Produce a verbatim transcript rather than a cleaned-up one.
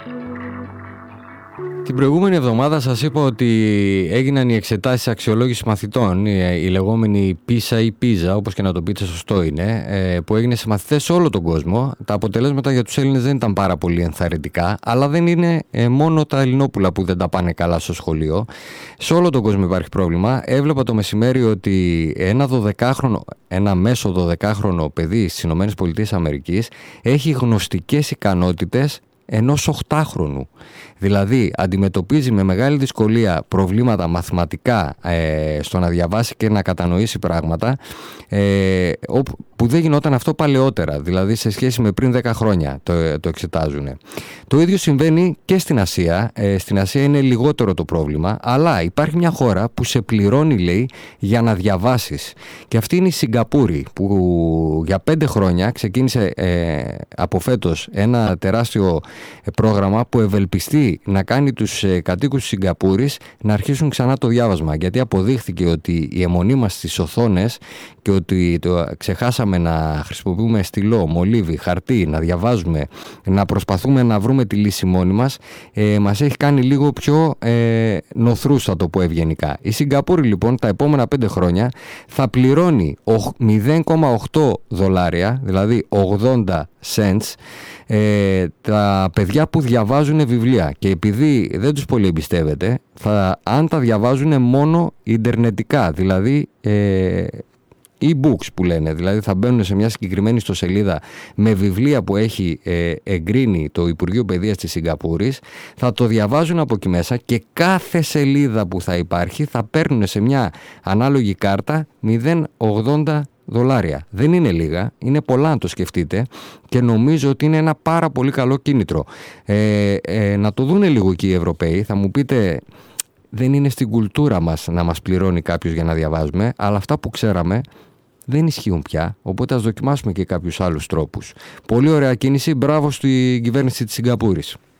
Την προηγούμενη εβδομάδα σας είπα ότι έγιναν οι εξετάσεις αξιολόγησης μαθητών, η λεγόμενη πίσα ή πίζα, όπως και να το πείτε, σωστό είναι, που έγινε σε μαθητές σε όλο τον κόσμο. Τα αποτελέσματα για τους Έλληνες δεν ήταν πάρα πολύ ενθαρρυντικά, αλλά δεν είναι μόνο τα Ελληνόπουλα που δεν τα πάνε καλά στο σχολείο. Σε όλο τον κόσμο υπάρχει πρόβλημα. Έβλεπα το μεσημέρι ότι ένα δωδεκάχρονο, ένα μέσο δωδεκάχρονο παιδί στις ΗΠΑ έχει γνωστικές ικανότητες ενός οχτάχρονου. Δηλαδή αντιμετωπίζει με μεγάλη δυσκολία προβλήματα μαθηματικά ε, στο να διαβάσει και να κατανοήσει πράγματα ε, που δεν γινόταν αυτό παλαιότερα, δηλαδή σε σχέση με πριν δέκα χρόνια το, το εξετάζουν. Το ίδιο συμβαίνει και στην Ασία. Ε, στην Ασία είναι λιγότερο το πρόβλημα, αλλά υπάρχει μια χώρα που σε πληρώνει, λέει, για να διαβάσεις. Και αυτή είναι η Σιγκαπούρη, που για πέντε χρόνια ξεκίνησε ε, από φέτος ένα τεράστιο πρόγραμμα που ευελπιστεί να κάνει τους ε, κατοίκους της Σιγκαπούρης να αρχίσουν ξανά το διάβασμα. Γιατί αποδείχθηκε ότι η αιμονή μας στις οθόνες και ότι το ξεχάσαμε να χρησιμοποιούμε στυλό, μολύβι, χαρτί, να διαβάζουμε, να προσπαθούμε να βρούμε τη λύση μόνοι μας, ε, μας έχει κάνει λίγο πιο ε, νοθρούς, θα το πω ευγενικά. Η Σιγκαπούρη λοιπόν τα επόμενα πέντε χρόνια θα πληρώνει μηδέν κόμμα οκτώ δολάρια, δηλαδή ογδόντα cents, ε, τα παιδιά που διαβάζουν βιβλία, και επειδή δεν τους πολύ εμπιστεύεται, θα, αν τα διαβάζουν μόνο ιντερνετικά, δηλαδή ε, e-books που λένε, δηλαδή θα μπαίνουν σε μια συγκεκριμένη ιστοσελίδα με βιβλία που έχει ε, εγκρίνει το Υπουργείο Παιδείας της Σιγκαπούρης, θα το διαβάζουν από εκεί μέσα και κάθε σελίδα που θα υπάρχει θα παίρνουν σε μια ανάλογη κάρτα μηδέν κόμμα ογδόντα δολάρια. Δεν είναι λίγα, είναι πολλά αν το σκεφτείτε, και νομίζω ότι είναι ένα πάρα πολύ καλό κίνητρο. Ε, ε, να το δούνε λίγο και οι Ευρωπαίοι. Θα μου πείτε, δεν είναι στην κουλτούρα μας να μας πληρώνει κάποιος για να διαβάζουμε, αλλά αυτά που ξέραμε δεν ισχύουν πια, οπότε ας δοκιμάσουμε και κάποιους άλλους τρόπους. Πολύ ωραία κίνηση, μπράβο στην κυβέρνηση της Σιγκαπούρης.